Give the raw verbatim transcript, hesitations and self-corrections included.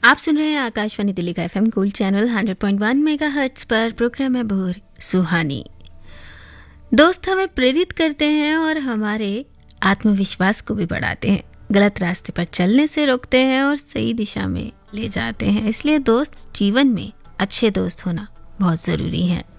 आप सुन रहे हैं आकाशवाणी दिल्ली का FM gold channel hundred point one megahertz पर। प्रोग्राम है भोर सुहानी। दोस्त हमें प्रेरित करते हैं और हमारे आत्मविश्वास को भी बढ़ाते हैं, गलत रास्ते पर चलने से रोकते हैं और सही दिशा में ले जाते हैं। इसलिए दोस्त जीवन में अच्छे दोस्त होना बहुत ज़रूरी है।